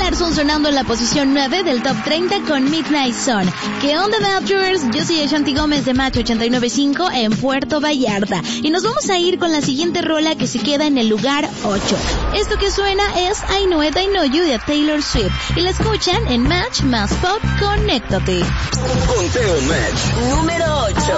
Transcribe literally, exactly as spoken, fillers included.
Larson sonando en la posición nueve del Top treinta con Midnight Sun. ¿Qué onda, Dodgers? Yo soy Ashanti Gómez de Match ochenta y nueve punto cinco en Puerto Vallarta. Y nos vamos a ir con la siguiente rola que se queda en el lugar ocho. Esto que suena es I Know It, I Know You de Taylor Swift. Y la escuchan en Match más Pop. Conéctate. Conteo Match número ocho.